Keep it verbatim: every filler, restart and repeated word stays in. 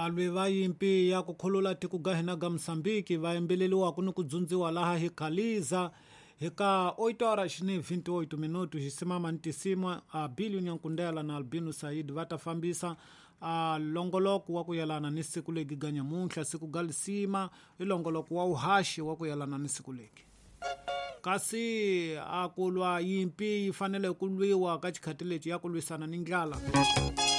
alwe va yimpi ya ku khulula tiko gahina ga Msambiki va embeleliwa ku ni ku dzundziwa laha hi khaliza hika oito horas ni vinte e oito minutos hisimama ntisima a Billion Yankundela na Albino Said va ta fambisa a longoloko wa ku yelana ni siku legi ga nyamuntlha siku ga lisima i longoloko wa uhashi wa ku yelana ni siku legi kasi a kulwa yimpi yi fanele ku lwiwa ka chikhati lexi ya ku lwisana ni ndlala